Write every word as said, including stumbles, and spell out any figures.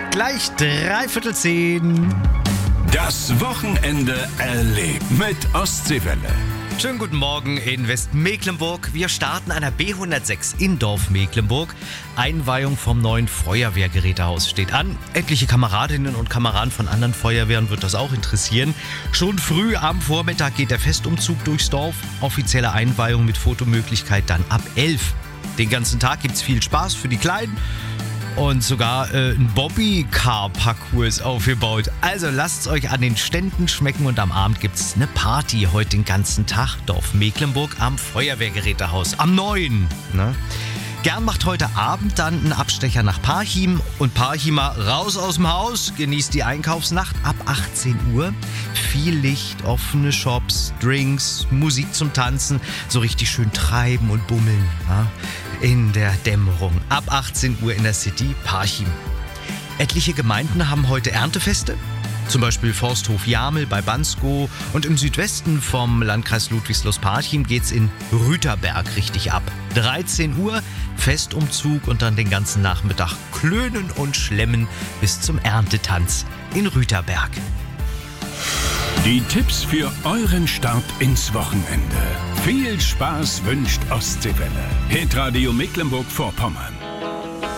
Gleich dreiviertel zehn. Das Wochenende erlebt mit Ostseewelle. Schönen guten Morgen in Westmecklenburg. Wir starten an der B hundertsechs in Dorf Mecklenburg. Einweihung vom neuen Feuerwehrgerätehaus steht an. Etliche Kameradinnen und Kameraden von anderen Feuerwehren wird das auch interessieren. Schon früh am Vormittag geht der Festumzug durchs Dorf. Offizielle Einweihung mit Fotomöglichkeit dann ab elf. Den ganzen Tag gibt's viel Spaß für die Kleinen. Und sogar äh, ein Bobby-Car-Parcours aufgebaut. Also lasst es euch an den Ständen schmecken und am Abend gibt es eine Party heute den ganzen Tag. Dorf Mecklenburg am Feuerwehrgerätehaus, am neuen. Ne? Gern macht heute Abend dann einen Abstecher nach Parchim und Parchimer raus aus dem Haus. Genießt die Einkaufsnacht ab achtzehn Uhr. Viel Licht, offene Shops, Drinks, Musik zum Tanzen. So richtig schön treiben und bummeln. Ja? In der Dämmerung. Ab achtzehn Uhr in der City Parchim. Etliche Gemeinden haben heute Erntefeste. Zum Beispiel Forsthof Jamel bei Bansko. Und im Südwesten vom Landkreis Ludwigslust-Parchim geht's in Rüterberg richtig ab. dreizehn Uhr Festumzug und dann den ganzen Nachmittag klönen und schlemmen bis zum Erntetanz in Rüterberg. Die Tipps für euren Start ins Wochenende. Viel Spaß wünscht Ostseewelle. Hitradio Mecklenburg-Vorpommern.